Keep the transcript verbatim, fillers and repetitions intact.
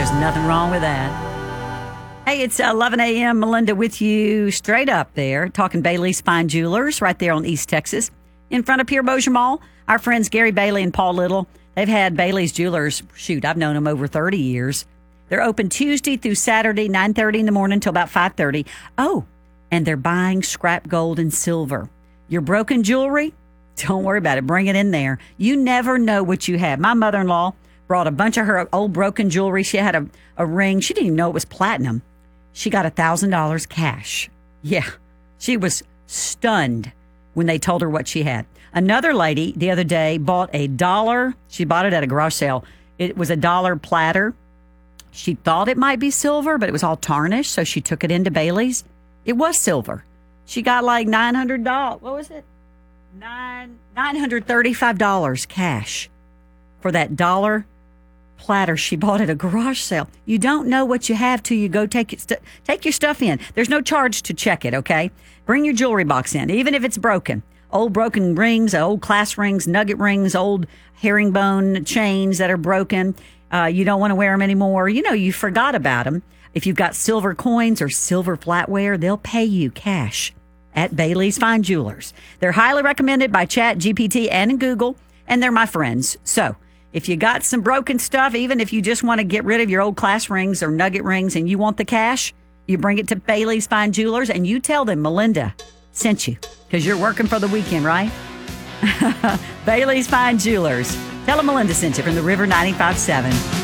There's nothing wrong with that. Hey, it's eleven a.m. Melinda with you straight up there, talking Bailey's Fine Jewelers right there on East Texas in front of Pierre Bossier Mall. Our friends Gary Bailey and Paul Little, they've had Bailey's Jewelers, shoot, I've known them over thirty years. They're open Tuesday through Saturday, nine thirty in the morning until about five thirty. Oh, and they're buying scrap gold and silver. Your broken jewelry, don't worry about it. Bring it in there. You never know what you have. My mother-in-law brought a bunch of her old broken jewelry. She had a, a ring. She didn't even know it was platinum. She got one thousand dollars cash. Yeah, she was stunned when they told her what she had. Another lady the other day bought a dollar. She bought it at a garage sale. It was a dollar platter. She thought it might be silver, but it was all tarnished, so she took it into Bailey's. It was silver. She got like nine hundred dollars. What was it? Nine nine hundred thirty-five dollars cash for that dollar platter she bought at a garage sale. You don't know what you have till you go take it st- take your stuff in. There's no charge to check it, okay? Bring your jewelry box in, even if it's broken. Old broken rings, old class rings, nugget rings, old herringbone chains that are broken. Uh, you don't want to wear them anymore. You know, you forgot about them. If you've got silver coins or silver flatware, they'll pay you cash at Bailey's Fine Jewelers. They're highly recommended by Chat G P T and Google, and they're my friends. So if you got some broken stuff, even if you just want to get rid of your old class rings or nugget rings and you want the cash, you bring it to Bailey's Fine Jewelers and you tell them Melinda sent you because you're working for the weekend, right? Bailey's Fine Jewelers. Tell them Melinda sent you from the River ninety-five point seven.